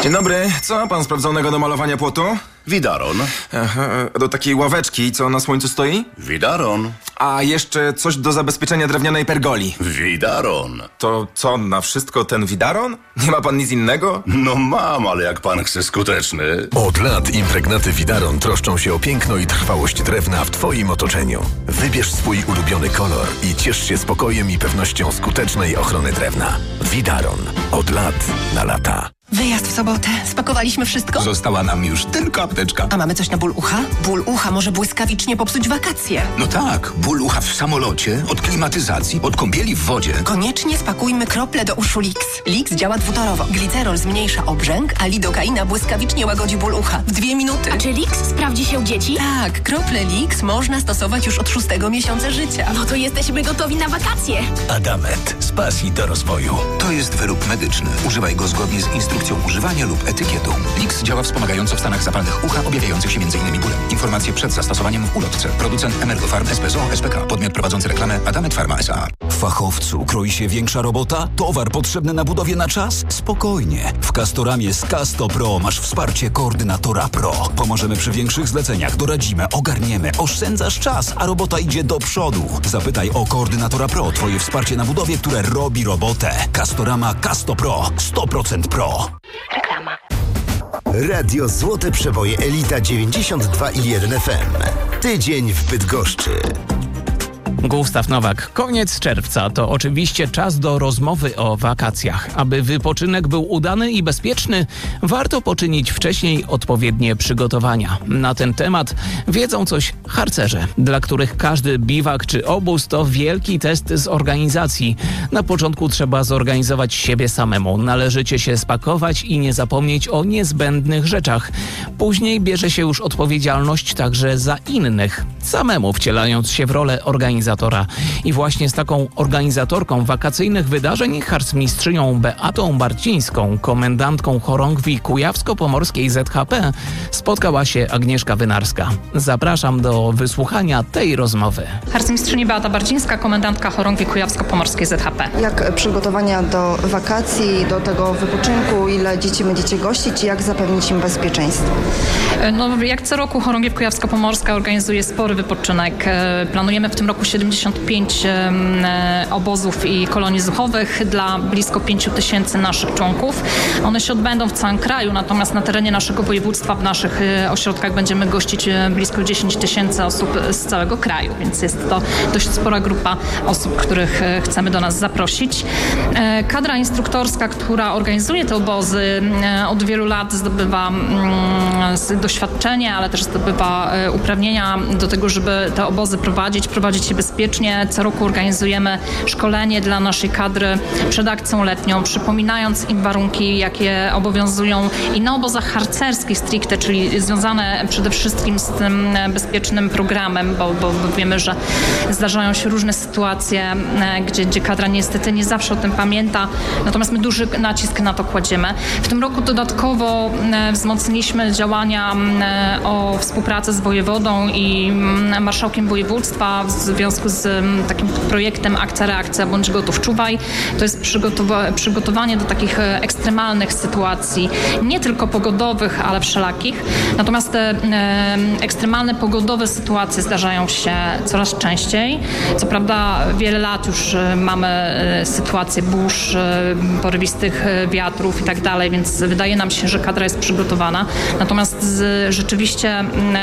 Dzień dobry, co ma pan sprawdzonego do malowania płotu? Widaron. Aha, do takiej ławeczki, co na słońcu stoi? Widaron. A jeszcze coś do zabezpieczenia drewnianej pergoli. Widaron. To co, na wszystko ten widaron? Nie ma pan nic innego? No mam, ale jak pan chce skuteczny. Od lat impregnaty Widaron troszczą się o piękno i trwałość drewna w twoim otoczeniu. Wybierz swój ulubiony kolor i ciesz się spokojem i pewnością skutecznej ochrony drewna. Widaron. Od lat na lata. Wyjazd w sobotę. Spakowaliśmy wszystko? Została nam już tylko apteczka. A mamy coś na ból ucha? Ból ucha może błyskawicznie popsuć wakacje. No tak, ból ucha w samolocie, od klimatyzacji, od kąpieli w wodzie. Koniecznie spakujmy krople do uszu Lix. Lix działa dwutorowo. Glicerol zmniejsza obrzęk, a lidokaina błyskawicznie łagodzi ból ucha. W 2 minuty. A czy Lix sprawdzi się u dzieci? Tak, krople Lix można stosować już od 6 miesiąca życia. No to jesteśmy gotowi na wakacje. Adamet. Z pasji do rozwoju. To jest wyrób medyczny. Używaj go zgodnie z instrukcją używania lub etykietą. Lix działa wspomagająco w stanach zapalnych ucha objawiających się m.in. bólem. Informacje przed zastosowaniem w ulotce. Producent Emergofarm SPZO SPK. Podmiot prowadzący reklamę Adamet Pharma S.A. Fachowcu, kroi się większa robota? Towar potrzebny na budowie na czas? Spokojnie. W Castoramie z Casto Pro masz wsparcie koordynatora Pro. Pomożemy przy większych zleceniach, doradzimy, ogarniemy, oszczędzasz czas, a robota idzie do przodu. Zapytaj o koordynatora Pro, twoje wsparcie na budowie, które robi robotę. Castorama Casto Pro. 100% Pro. Reklama. Radio Złote Przeboje Elita 92,1 FM. Tydzień w Bydgoszczy. Gustaw Nowak. Koniec czerwca to oczywiście czas do rozmowy o wakacjach. Aby wypoczynek był udany i bezpieczny, warto poczynić wcześniej odpowiednie przygotowania. Na ten temat wiedzą coś harcerze, dla których każdy biwak czy obóz to wielki test z organizacji. Na początku trzeba zorganizować siebie samemu, należycie się spakować i nie zapomnieć o niezbędnych rzeczach. Później bierze się już odpowiedzialność także za innych, samemu wcielając się w rolę organizatora. I właśnie z taką organizatorką wakacyjnych wydarzeń, harcmistrzynią Beatą Barcińską, komendantką chorągwi kujawsko-pomorskiej ZHP, spotkała się Agnieszka Wynarska. Zapraszam do wysłuchania tej rozmowy. Harcmistrzyni Beata Barcińska, komendantka chorągwi kujawsko-pomorskiej ZHP. Jak przygotowania do wakacji, do tego wypoczynku, ile dzieci będziecie gościć i jak zapewnić im bezpieczeństwo? No, jak co roku chorągiew kujawsko-pomorska organizuje spory wypoczynek. Planujemy w tym roku 75 obozów i kolonii zuchowych dla blisko 5 000 naszych członków. One się odbędą w całym kraju, natomiast na terenie naszego województwa w naszych ośrodkach będziemy gościć blisko 10 000 osób z całego kraju, więc jest to dość spora grupa osób, których chcemy do nas zaprosić. Kadra instruktorska, która organizuje te obozy, od wielu lat zdobywa doświadczenie, ale też zdobywa uprawnienia do tego, żeby te obozy prowadzić je bezpiecznie. Co roku organizujemy szkolenie dla naszej kadry przed akcją letnią, przypominając im warunki, jakie obowiązują i na obozach harcerskich stricte, czyli związane przede wszystkim z tym bezpiecznym programem, bo wiemy, że zdarzają się różne sytuacje, gdzie kadra niestety nie zawsze o tym pamięta, natomiast my duży nacisk na to kładziemy. W tym roku dodatkowo wzmocniliśmy działania o współpracę z wojewodą i marszałkiem województwa w związku z takim projektem Akcja Reakcja bądź Gotów Czuwaj. To jest przygotowanie do takich ekstremalnych sytuacji, nie tylko pogodowych, ale wszelakich. Natomiast te ekstremalne pogodowe sytuacje zdarzają się coraz częściej. Co prawda wiele lat już mamy sytuacje burz, porywistych wiatrów i tak dalej, więc wydaje nam się, że kadra jest przygotowana. Natomiast rzeczywiście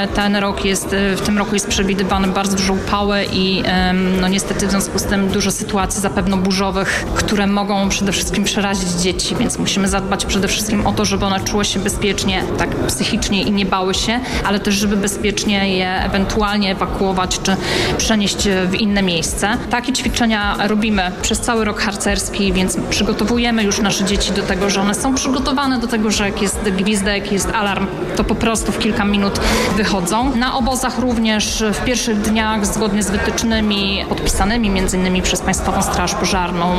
w tym roku jest przewidywany bardzo dużo upały i no niestety w związku z tym dużo sytuacji zapewne burzowych, które mogą przede wszystkim przerazić dzieci, więc musimy zadbać przede wszystkim o to, żeby one czuły się bezpiecznie, tak psychicznie i nie bały się, ale też żeby bezpiecznie je ewentualnie ewakuować czy przenieść w inne miejsce. Takie ćwiczenia robimy przez cały rok harcerski, więc przygotowujemy już nasze dzieci do tego, że one są przygotowane do tego, że jak jest gwizdek, jest alarm, to po prostu w kilka minut wychodzą. Na obozach również w pierwszych dniach zgodnie z wytycznymi wytycznymi podpisanymi m.in. przez Państwową Straż Pożarną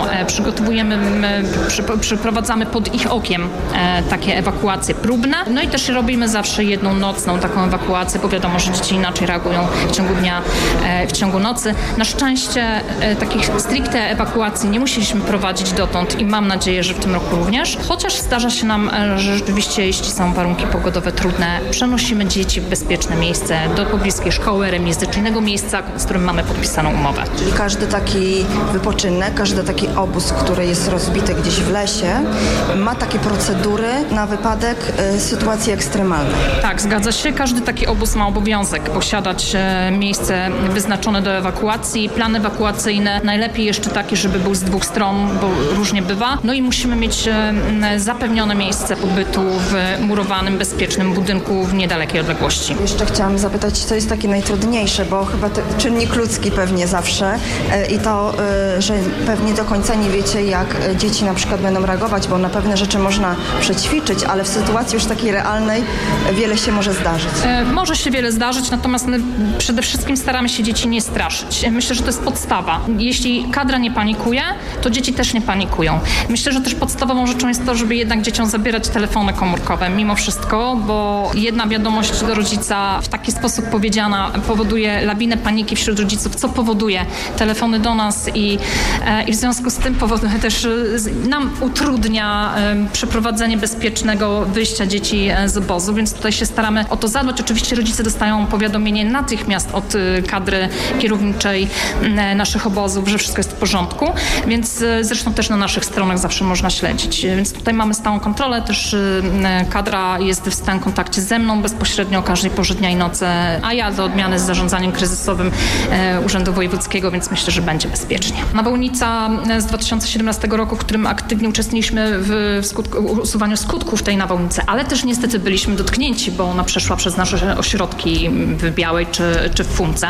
przeprowadzamy pod ich okiem takie ewakuacje próbne. No i też robimy zawsze jedną nocną taką ewakuację, bo wiadomo, że dzieci inaczej reagują w ciągu dnia, w ciągu nocy. Na szczęście takich stricte ewakuacji nie musieliśmy prowadzić dotąd i mam nadzieję, że w tym roku również. Chociaż zdarza się nam, że rzeczywiście, jeśli są warunki pogodowe trudne, przenosimy dzieci w bezpieczne miejsce do pobliskiej szkoły, remizy, czy innego miejsca, z którym mamy podpisaną umowę. Czyli każdy taki wypoczynek, każdy taki obóz, który jest rozbity gdzieś w lesie, ma takie procedury na wypadek sytuacji ekstremalnej. Tak, zgadza się. Każdy taki obóz ma obowiązek posiadać miejsce wyznaczone do ewakuacji, plan ewakuacyjny, najlepiej jeszcze taki, żeby był z dwóch stron, bo różnie bywa. No i musimy mieć zapewnione miejsce pobytu w murowanym, bezpiecznym budynku w niedalekiej odległości. Jeszcze chciałam zapytać, co jest takie najtrudniejsze, bo chyba czynnik ludzki pewnie zawsze i to, że pewnie do końca nie wiecie, jak dzieci na przykład będą reagować, bo na pewne rzeczy można przećwiczyć, ale w sytuacji już takiej realnej wiele się może zdarzyć. Może się wiele zdarzyć, natomiast my przede wszystkim staramy się dzieci nie straszyć. Myślę, że to jest podstawa. Jeśli kadra nie panikuje, to dzieci też nie panikują. Myślę, że też podstawową rzeczą jest to, żeby jednak dzieciom zabierać telefony komórkowe mimo wszystko, bo jedna wiadomość do rodzica w taki sposób powiedziana powoduje lawinę paniki wśród rodziców, co powoduje telefony do nas i w związku z tym powoduje też nam utrudnia przeprowadzenie bezpiecznego wyjścia dzieci z obozu, więc tutaj się staramy o to zadbać. Oczywiście rodzice dostają powiadomienie natychmiast od kadry kierowniczej naszych obozów, że wszystko jest w porządku, więc zresztą też na naszych stronach zawsze można śledzić. Więc tutaj mamy stałą kontrolę, też kadra jest w stałym kontakcie ze mną bezpośrednio o każdej porze dnia i nocy, a ja do odmiany z zarządzaniem kryzysowym Urzędu Wojewódzkiego, więc myślę, że będzie bezpiecznie. Nawałnica z 2017 roku, w którym aktywnie uczestniliśmy w usuwaniu skutków tej nawałnicy, ale też niestety byliśmy dotknięci, bo ona przeszła przez nasze ośrodki w Białej czy w Funce.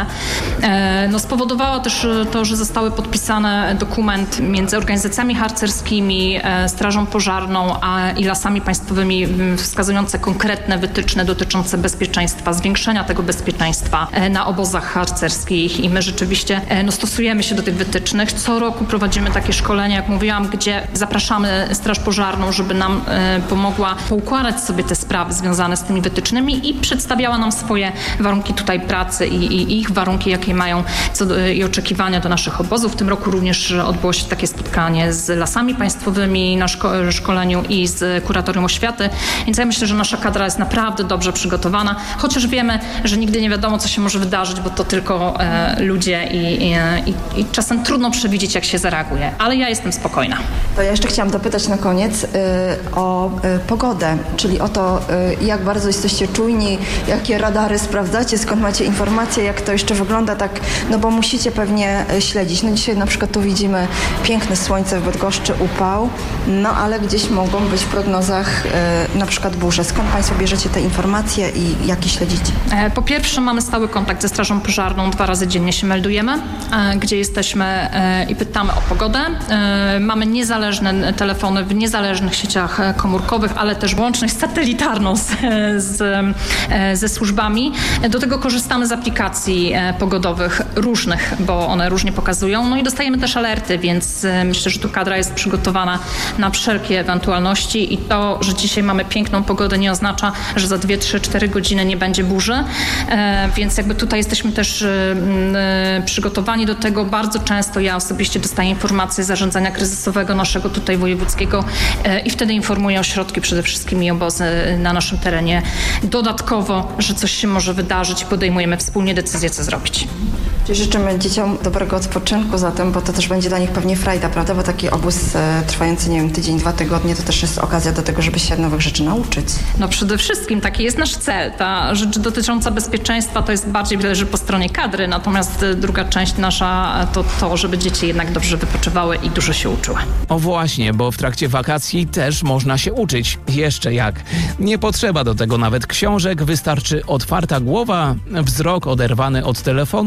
No, spowodowała też to, że zostały podpisane dokument między organizacjami harcerskimi, Strażą Pożarną i Lasami Państwowymi wskazujące konkretne wytyczne dotyczące bezpieczeństwa, zwiększenia tego bezpieczeństwa na obozach harcerskich i my rzeczywiście stosujemy się do tych wytycznych. Co roku prowadzimy takie szkolenia, jak mówiłam, gdzie zapraszamy Straż Pożarną, żeby nam pomogła poukładać sobie te sprawy związane z tymi wytycznymi i przedstawiała nam swoje warunki tutaj pracy i ich warunki, jakie mają i oczekiwania do naszych obozów. W tym roku również odbyło się takie spotkanie z Lasami Państwowymi na szkoleniu i z Kuratorium Oświaty, więc ja myślę, że nasza kadra jest naprawdę dobrze przygotowana, chociaż wiemy, że nigdy nie wiadomo, co się może wydarzyć, bo to tylko ludzie i czasem trudno przewidzieć, jak się zareaguje, ale ja jestem spokojna. To ja jeszcze chciałam dopytać na koniec o pogodę, czyli o to, jak bardzo jesteście czujni, jakie radary sprawdzacie, skąd macie informacje, jak to jeszcze wygląda tak, no bo musicie pewnie śledzić. No dzisiaj na przykład tu widzimy piękne słońce w Bydgoszczy, upał, no ale gdzieś mogą być w prognozach na przykład burze. Skąd Państwo bierzecie te informacje i jakie śledzicie? Po pierwsze mamy stały kontakt ze Strażą Pożarną, 2 razy dziennie się meldujemy, gdzie jesteśmy i pytamy o pogodę. Mamy niezależne telefony w niezależnych sieciach komórkowych, ale też łączność satelitarną ze służbami. Do tego korzystamy z aplikacji pogodowych różnych, bo one różnie pokazują. No i dostajemy też alerty, więc myślę, że tu kadra jest przygotowana na wszelkie ewentualności i to, że dzisiaj mamy piękną pogodę, nie oznacza, że za 2, 3, 4 godziny nie będzie burzy. Więc jakby tutaj jesteśmy też przygotowani do tego. Bardzo często ja osobiście dostaję informacje z zarządzania kryzysowego naszego tutaj wojewódzkiego i wtedy informuję ośrodki przede wszystkim i obozy na naszym terenie dodatkowo, że coś się może wydarzyć i podejmujemy wspólnie decyzję, co zrobić. Czyli życzymy dzieciom dobrego odpoczynku zatem, bo to też będzie dla nich pewnie frajda, prawda? Bo taki obóz trwający, nie wiem, tydzień, 2 tygodnie, to też jest okazja do tego, żeby się nowych rzeczy nauczyć. No przede wszystkim taki jest nasz cel. Ta rzecz dotycząca bezpieczeństwa to jest bardziej leży po stronie kadry, natomiast druga część nasza to, żeby dzieci jednak dobrze wypoczywały i dużo się uczyły. O właśnie, bo w trakcie wakacji też można się uczyć. Jeszcze jak. Nie potrzeba do tego nawet książek, wystarczy otwarta głowa, wzrok oderwany od telefonu i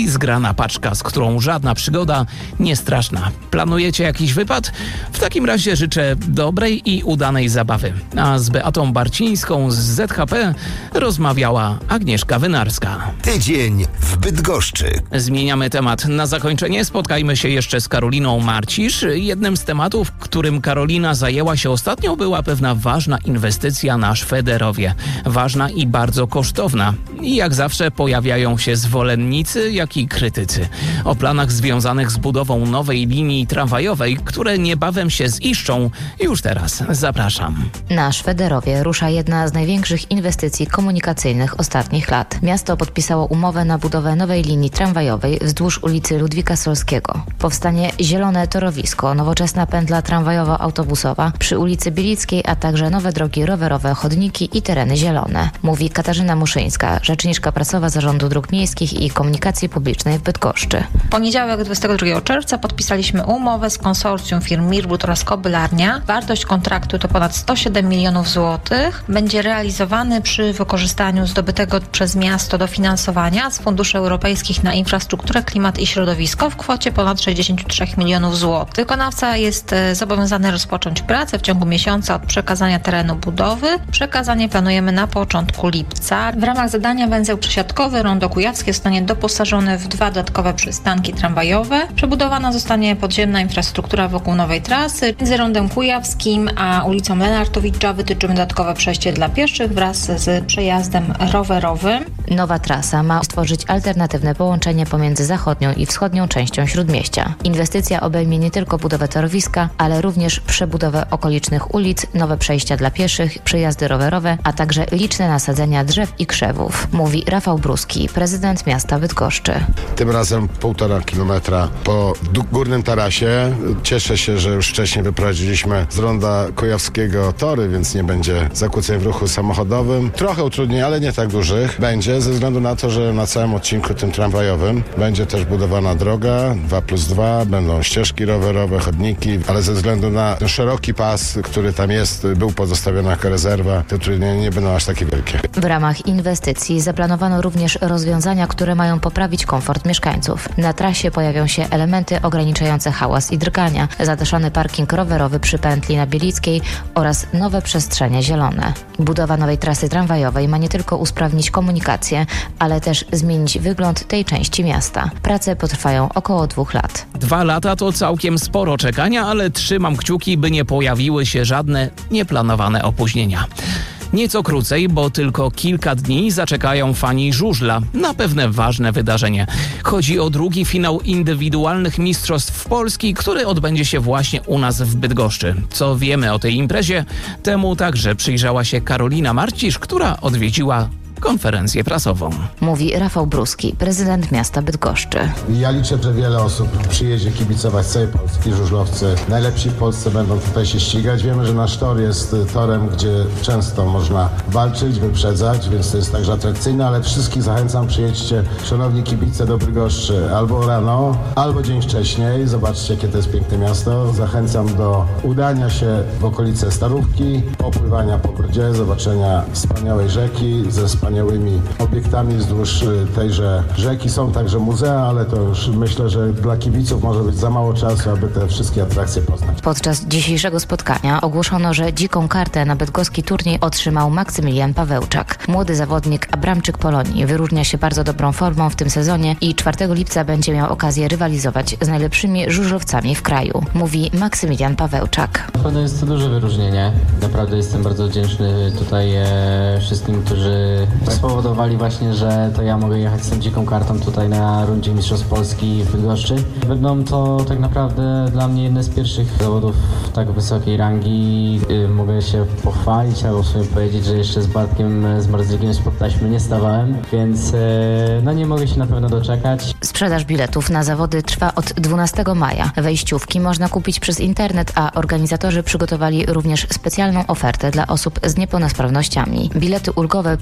i zgrana paczka, z którą żadna przygoda nie straszna. Planujecie jakiś wypad? W takim razie życzę dobrej i udanej zabawy. A z Beatą Barcińską z ZHP rozmawiała Agnieszka Wynarska. Tydzień w Bydgoszczy. Zmieniamy temat. Na zakończenie spotkajmy się jeszcze z Karoliną Marcisz. Jednym z tematów, którym Karolina zajęła się ostatnio, była pewna ważna inwestycja na Szwederowie. Ważna i bardzo kosztowna. I jak zawsze pojawiają się zwolennicy, jak i krytycy. O planach związanych z budową nowej linii tramwajowej, które niebawem się ziszczą, już teraz zapraszam. Na Szwederowie rusza jedna z największych inwestycji komunikacyjnych ostatnich lat. Miasto podpisało umowę na budowę nowej linii tramwajowej wzdłuż ulicy Ludwika Solskiego. Powstanie zielone torowisko, nowoczesna pętla tramwajowo-autobusowa przy ulicy Bielickiej, a także nowe drogi rowerowe, chodniki i tereny zielone. Mówi Katarzyna Muszyńska, rzeczniczka prasowa Zarządu Dróg Miejskich i Komunikacji Publicznej w Bydgoszczy. W poniedziałek 22 czerwca podpisaliśmy umowę z konsorcjum firm Mirbut oraz Kobylarnia. Wartość kontraktu to ponad 107 milionów złotych. Będzie realizowany przy wykorzystaniu zdobytego przez miasto dofinansowania z funduszy europejskich na infrastrukturę, klimat i środowisko w kwocie ponad 63 milionów złotych. Wykonawca jest zobowiązany rozpocząć pracę w ciągu miesiąca od przekazania terenu budowy. Przekazanie planujemy na początku lipca. W ramach zadania węzeł przesiadkowy Rondo Kujawskie zostanie doposażony w 2 dodatkowe przystanki tramwajowe. Przebudowana zostanie podziemna infrastruktura wokół nowej trasy. Między Rondem Kujawskim a ulicą Lenartowicza wytyczymy dodatkowe przejście dla pieszych wraz z przejazdem rowerowym. Nowa trasa ma stworzyć alternatywne połączenie pomiędzy zachodnią i wschodnią częścią Śródmieścia. Inwestycja obejmie nie tylko budowę torowiska, ale również przebudowę okolicznych ulic, nowe przejścia dla pieszych, przejazdy rowerowe, a także liczne nasadzenia drzew i krzewów, mówi Rafał Bruski, prezydent miasta Bydgoszczy. Tym razem 1,5 kilometra po górnym tarasie. Cieszę się, że już wcześniej wyprowadziliśmy z Ronda Kujawskiego tory, więc nie będzie zakłóceń w ruchu samochodowym. Trochę utrudnień, ale nie tak dużych będzie, ze względu na to, że na całym odcinku tym tramwajowym będzie też budowana droga 2+2, będą ścieżki rowerowe, chodniki, ale ze względu na ten szeroki pas, który tam jest, był pozostawiony jako rezerwa, te utrudnienia nie będą aż takie wielkie. W ramach inwestycji zaplanowano również rozwiązania, które mają poprawić komfort mieszkańców. Na trasie pojawią się elementy ograniczające hałas i drgania, zadaszony parking rowerowy przy pętli na Bielickiej oraz nowe przestrzenie zielone. Budowa nowej trasy tramwajowej ma nie tylko usprawnić komunikację, ale też zmienić wygląd tej części miasta. Prace potrwają około 2 lat. 2 lata to całkiem sporo czekania, ale trzymam kciuki, by nie pojawiły się żadne nieplanowane opóźnienia. Nieco krócej, bo tylko kilka dni zaczekają fani żużla na pewne ważne wydarzenie. Chodzi o drugi finał indywidualnych Mistrzostw Polski, który odbędzie się właśnie u nas w Bydgoszczy. Co wiemy o tej imprezie? Temu także przyjrzała się Karolina Marcisz, która odwiedziła konferencję prasową. Mówi Rafał Bruski, prezydent miasta Bydgoszczy. Ja liczę, że wiele osób przyjedzie kibicować z całej Polski, żużlowcy. Najlepsi w Polsce będą tutaj się ścigać. Wiemy, że nasz tor jest torem, gdzie często można walczyć, wyprzedzać, więc to jest także atrakcyjne, ale wszystkich zachęcam, przyjedźcie, szanowni kibice, do Bydgoszczy albo rano, albo dzień wcześniej. Zobaczcie, jakie to jest piękne miasto. Zachęcam do udania się w okolice Starówki, popływania po Brodzie, zobaczenia wspaniałej rzeki ze wspaniałymi obiektami wzdłuż tejże rzeki. Są także muzea, ale to już myślę, że dla kibiców może być za mało czasu, aby te wszystkie atrakcje poznać. Podczas dzisiejszego spotkania ogłoszono, że dziką kartę na bydgoski turniej otrzymał Maksymilian Pawełczak. Młody zawodnik Abramczyk Polonii wyróżnia się bardzo dobrą formą w tym sezonie i 4 lipca będzie miał okazję rywalizować z najlepszymi żużlowcami w kraju, mówi Maksymilian Pawełczak. Naprawdę jest to duże wyróżnienie. Naprawdę jestem bardzo wdzięczny tutaj wszystkim, którzy spowodowali właśnie, że to ja mogę jechać z tą dziką kartą tutaj na rundzie Mistrzostw Polski w Bydgoszczy. Będą to tak naprawdę dla mnie jedne z pierwszych zawodów tak wysokiej rangi. Mogę się pochwalić albo sobie powiedzieć, że jeszcze z Bartkiem, z Marzlikiem spod taśmy nie stawałem, więc no nie mogę się na pewno doczekać. Sprzedaż biletów na zawody trwa od 12 maja. Wejściówki można kupić przez internet, a organizatorzy przygotowali również specjalną ofertę dla osób z niepełnosprawnościami. Bilety ulgowe przysługują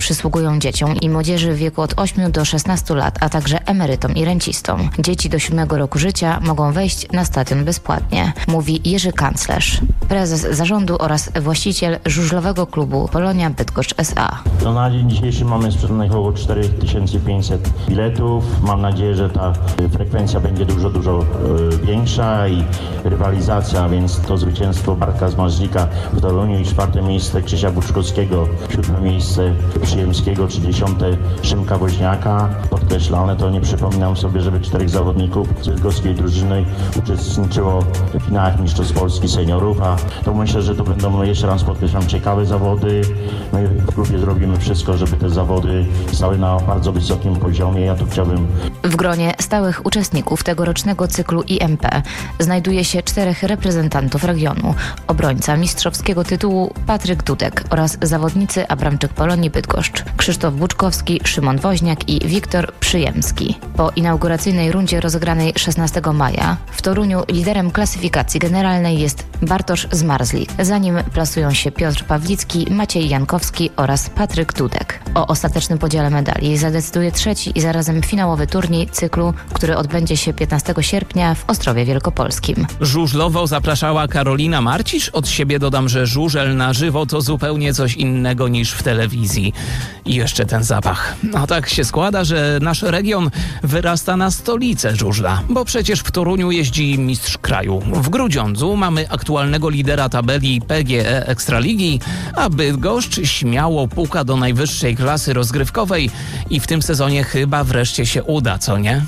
oferują dzieciom i młodzieży w wieku od 8 do 16 lat, a także emerytom i rencistom. Dzieci do 7 roku życia mogą wejść na stadion bezpłatnie, mówi Jerzy Kanclerz, prezes zarządu oraz właściciel żużlowego klubu Polonia Bydgoszcz S.A. To na dzień dzisiejszy mamy sprzedanych około 4500 biletów. Mam nadzieję, że ta frekwencja będzie dużo większa i rywalizacja, więc to zwycięstwo Bartka Zmarzlika w Toruniu i 4. miejsce Krzysia Buczkowskiego, 7. miejsce Przyjemskiego czy 10. Szymka Woźniaka. Podkreślone to, nie przypominam sobie, żeby 4 zawodników z bydgoskiej drużyny uczestniczyło w finałach Mistrzostw Polski Seniorów, a to myślę, że to będą, jeszcze raz podkreślam, ciekawe zawody. My w klubie zrobimy wszystko, żeby te zawody stały na bardzo wysokim poziomie. Ja tu chciałbym... W gronie stałych uczestników tegorocznego cyklu IMP znajduje się 4 reprezentantów regionu. Obrońca mistrzowskiego tytułu Patryk Dudek oraz zawodnicy Abramczyk Polonii Bydgoszcz, Krzysztof Buczkowski, Szymon Woźniak i Wiktor Przyjemski. Po inauguracyjnej rundzie rozegranej 16 maja w Toruniu liderem klasyfikacji generalnej jest Bartosz Zmarzlik. Za nim plasują się Piotr Pawlicki, Maciej Jankowski oraz Patryk Dudek. O ostatecznym podziale medali zadecyduje 3. i zarazem finałowy turniej cyklu, który odbędzie się 15 sierpnia w Ostrowie Wielkopolskim. Żużlowo zapraszała Karolina Marcisz. Od siebie dodam, że żużel na żywo to zupełnie coś innego niż w telewizji. I jeszcze ten zapach. No tak się składa, że nasz region wyrasta na stolicę żużla, bo przecież w Toruniu jeździ mistrz kraju. W Grudziądzu mamy aktualnego lidera tabeli PGE Ekstraligi, a Bydgoszcz śmiało puka do najwyższej klasy rozgrywkowej i w tym sezonie chyba wreszcie się uda, co nie?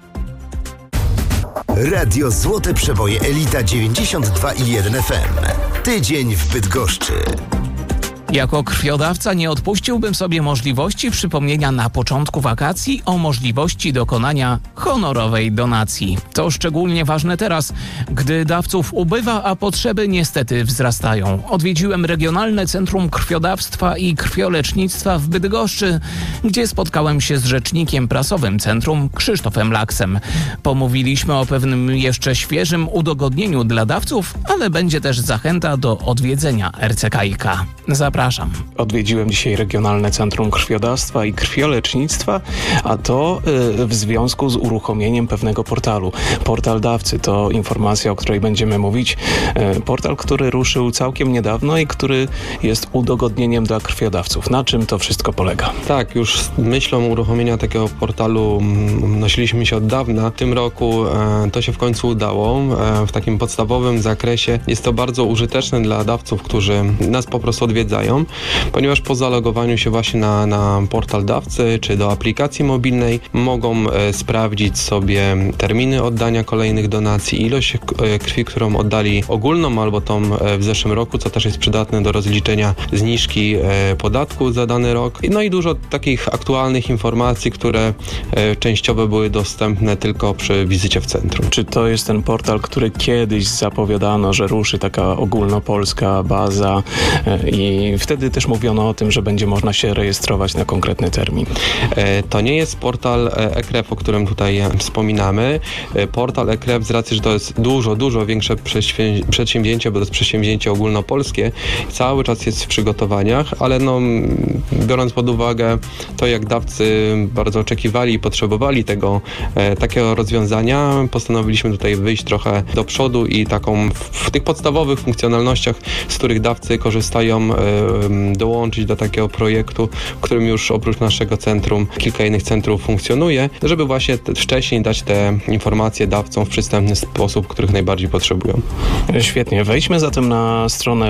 Radio Złote Przeboje Elita 92,1 FM. Tydzień w Bydgoszczy. Jako krwiodawca nie odpuściłbym sobie możliwości przypomnienia na początku wakacji o możliwości dokonania honorowej donacji. To szczególnie ważne teraz, gdy dawców ubywa, a potrzeby niestety wzrastają. Odwiedziłem Regionalne Centrum Krwiodawstwa i Krwiolecznictwa w Bydgoszczy, gdzie spotkałem się z rzecznikiem prasowym centrum Krzysztofem Laksem. Pomówiliśmy o pewnym jeszcze świeżym udogodnieniu dla dawców, ale będzie też zachęta do odwiedzenia RCKiK. Zapraszam. Odwiedziłem dzisiaj Regionalne Centrum Krwiodawstwa i Krwiolecznictwa, a to w związku z uruchomieniem pewnego portalu. Portal dawcy to informacja, o której będziemy mówić. Portal, który ruszył całkiem niedawno i który jest udogodnieniem dla krwiodawców. Na czym to wszystko polega? Tak, już z myślą uruchomienia takiego portalu nosiliśmy się od dawna. W tym roku to się w końcu udało. W takim podstawowym zakresie jest to bardzo użyteczne dla dawców, którzy nas po prostu odwiedzają, ponieważ po zalogowaniu się właśnie na portal dawcy czy do aplikacji mobilnej mogą sprawdzić sobie terminy oddania kolejnych donacji, ilość krwi, którą oddali ogólną albo tą w zeszłym roku, co też jest przydatne do rozliczenia zniżki podatku za dany rok. No i dużo takich aktualnych informacji, które częściowo były dostępne tylko przy wizycie w centrum. Czy to jest ten portal, który kiedyś zapowiadano, że ruszy taka ogólnopolska baza i wtedy też mówiono o tym, że będzie można się rejestrować na konkretny termin? To nie jest portal eKrew, o którym tutaj wspominamy. Portal eKrew, z racji, że to jest dużo większe przedsięwzięcie, bo to jest przedsięwzięcie ogólnopolskie, cały czas jest w przygotowaniach, ale no, biorąc pod uwagę to, jak dawcy bardzo oczekiwali i potrzebowali takiego rozwiązania, postanowiliśmy tutaj wyjść trochę do przodu i taką w tych podstawowych funkcjonalnościach, z których dawcy korzystają, dołączyć do takiego projektu, w którym już oprócz naszego centrum kilka innych centrów funkcjonuje, żeby właśnie wcześniej dać te informacje dawcom w przystępny sposób, których najbardziej potrzebują. Świetnie. Wejdźmy zatem na stronę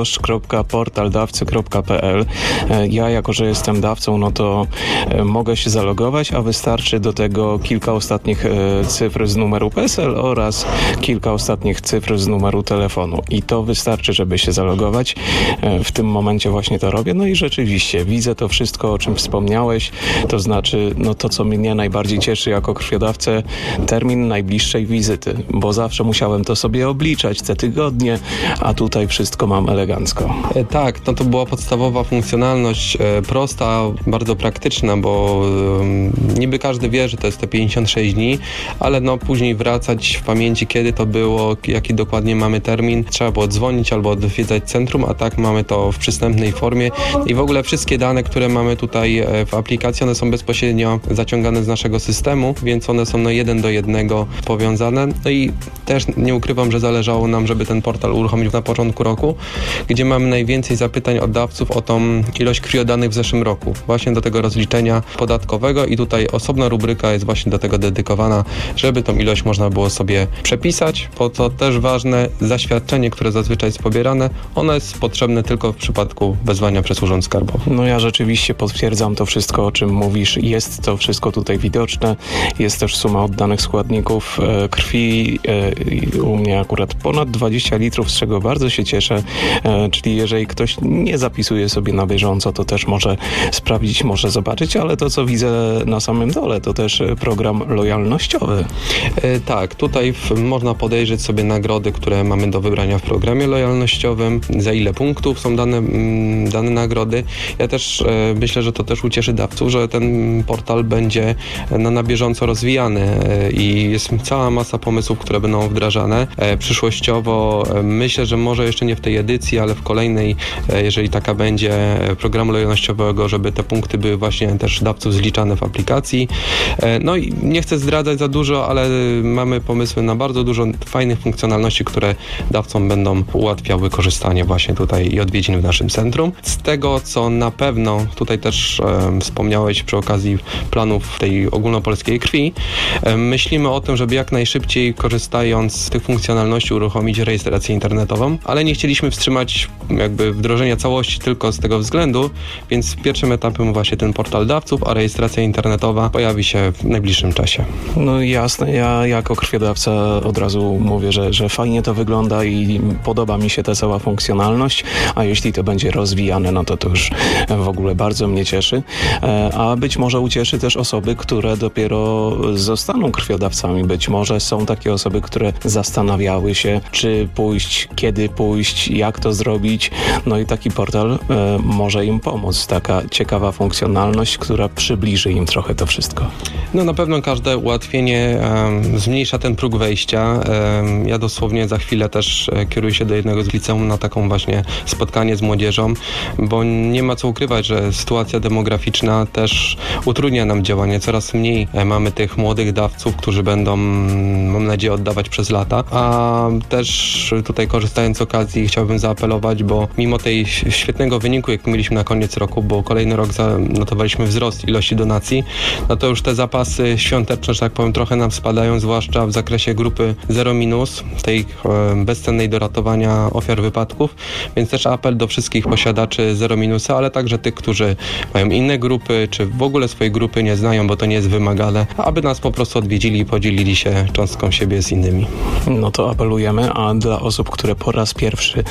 bydgoszcz.portaldawcy.pl. Ja, jako że jestem dawcą, no to mogę się zalogować, a wystarczy do tego kilka ostatnich cyfr z numeru PESEL oraz kilka ostatnich cyfr z numeru telefonu. I to wystarczy, żeby się zalogować. W tym momencie właśnie to robię. No i rzeczywiście widzę to wszystko, o czym wspomniałeś. To znaczy, no to, co mnie najbardziej cieszy jako krwiodawcę, termin najbliższej wizyty, bo zawsze musiałem to sobie obliczać te tygodnie, a tutaj wszystko mam elegancko. Tak, no to była podstawowa funkcjonalność, prosta, bardzo praktyczna, bo niby każdy wie, że to jest te 56 dni, ale no później wracać w pamięci, kiedy to było, jaki dokładnie mamy termin. Trzeba było dzwonić albo odwiedzać centrum, a tak mamy to w przystępnej formie i w ogóle wszystkie dane, które mamy tutaj w aplikacji, one są bezpośrednio zaciągane z naszego systemu, więc one są 1 do 1 powiązane. No i też nie ukrywam, że zależało nam, żeby ten portal uruchomić na początku roku, gdzie mamy najwięcej zapytań od dawców o tą ilość krwiodanych w zeszłym roku, właśnie do tego rozliczenia podatkowego i tutaj osobna rubryka jest właśnie do tego dedykowana, żeby tą ilość można było sobie przepisać. Po co też ważne, zaświadczenie, które zazwyczaj jest pobierane, ono jest potrzebne tylko w przypadku wezwania przez Urząd Skarbowy. No ja rzeczywiście potwierdzam to wszystko, o czym mówisz. Jest to wszystko tutaj widoczne. Jest też suma oddanych składników krwi. U mnie akurat ponad 20 litrów, z czego bardzo się cieszę. Czyli jeżeli ktoś nie zapisuje sobie na bieżąco, to też może sprawdzić, może zobaczyć, ale to, co widzę na samym dole, to też program lojalnościowy. Tak, tutaj można podejrzeć sobie nagrody, które mamy do wybrania w programie lojalnościowym, za ile punktów są dane nagrody. Ja też myślę, że to też ucieszy dawców, że ten portal będzie na bieżąco rozwijany i jest cała masa pomysłów, które będą wdrażane. Przyszłościowo myślę, że może jeszcze nie w tej edycji, ale w kolejnej, jeżeli taka będzie, programu lojalnościowego, żeby te punkty były właśnie też dawców zliczane w aplikacji. No i nie chcę zdradzać za dużo, ale mamy pomysły na bardzo dużo fajnych funkcjonalności, które dawcom będą ułatwiały korzystanie właśnie tutaj i odwiedzin w naszym centrum. Z tego, co na pewno tutaj też wspomniałeś przy okazji planów tej ogólnopolskiej krwi, myślimy o tym, żeby jak najszybciej, korzystając z tych funkcjonalności, uruchomić rejestrację internetową, ale nie chcieliśmy wstrzymać jakby wdrożenia całości tylko z tego względu, więc pierwszym etapem właśnie ten portal dawców, a rejestracja internetowa pojawi się w najbliższym czasie. No jasne, ja jako krwiodawca od razu mówię, że fajnie to wygląda i podoba mi się ta cała funkcjonalność, a jeśli to będzie rozwijane, no to już w ogóle bardzo mnie cieszy, a być może ucieszy też osoby, które dopiero zostaną krwiodawcami. Być może są takie osoby, które zastanawiały się, czy pójść, kiedy pójść, jak to zrobić, no i taki portal może im pomóc. Taka ciekawa funkcjonalność, która przybliży im trochę to wszystko. No na pewno każde ułatwienie zmniejsza ten próg wejścia. Ja dosłownie za chwilę też kieruję się do jednego z liceum na taką właśnie spotkanie z młodzieżą, bo nie ma co ukrywać, że sytuacja demograficzna też utrudnia nam działanie. Coraz mniej mamy tych młodych dawców, którzy będą, mam nadzieję, oddawać przez lata. A też tutaj korzystając z okazji chciałbym zaapelować, bo mimo tej świetnego wyniku, jaki mieliśmy na koniec roku, bo kolejny rok zanotowaliśmy wzrost ilości donacji, no to już te zapasy świąteczne, że tak powiem, trochę nam spadają, zwłaszcza w zakresie grupy 0-, tej bezcennej do ratowania ofiar wypadków, więc też apel do wszystkich posiadaczy 0-, ale także tych, którzy mają inne grupy, czy w ogóle swojej grupy nie znają, bo to nie jest wymagane, aby nas po prostu odwiedzili i podzielili się cząstką siebie z innymi. No to apelujemy, a dla osób, które po raz pierwszy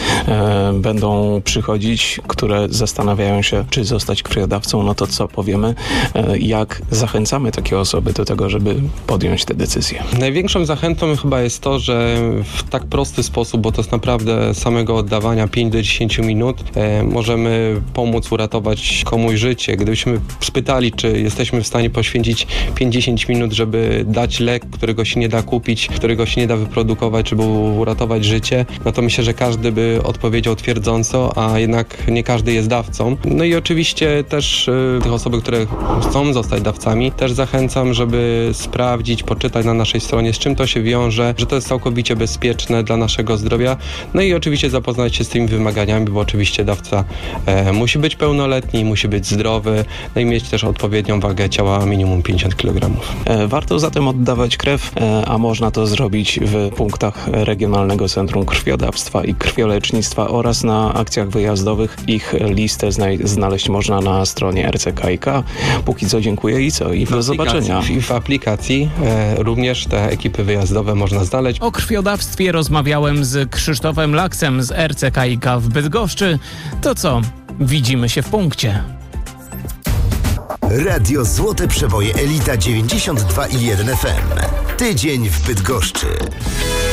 będą przychodzić, które zastanawiają się, czy zostać krwiodawcą, no to co powiemy? Jak zachęcamy takie osoby do tego, żeby podjąć tę decyzję? Największą zachętą chyba jest to, że w tak prosty sposób, bo to jest naprawdę samego oddawania 5 do 10 minut, możemy pomóc uratować komuś życie. Gdybyśmy spytali, czy jesteśmy w stanie poświęcić 50 minut, żeby dać lek, którego się nie da kupić, którego się nie da wyprodukować, żeby uratować życie, no to myślę, że każdy by odpowiedział twierdząco, a jednak nie każdy jest dawcą. No i oczywiście też tych osoby, które chcą zostać dawcami, też zachęcam, żeby sprawdzić, poczytać na naszej stronie, z czym to się wiąże, że to jest całkowicie bezpieczne dla naszego zdrowia. No i oczywiście zapoznać się z tymi wymaganiami, bo oczywiście dawca musi być pełnoletni, musi być zdrowy, no i mieć też odpowiednią wagę ciała, minimum 50 kg. Warto zatem oddawać krew, a można to zrobić w punktach Regionalnego Centrum Krwiodawstwa i Krwiolecznictwa oraz na akcjach wyjazdowych. Ich listę znaleźć można na stronie RCKiK. Póki co dziękuję i co? I do zobaczenia. I w aplikacji również te ekipy wyjazdowe można znaleźć. O krwiodawstwie rozmawiałem z Krzysztofem Laksem z RCKiK w Bydgoszczy. To co? Widzimy się w punkcie. Radio Złote Przeboje Elita 92,1 FM. Tydzień w Bydgoszczy.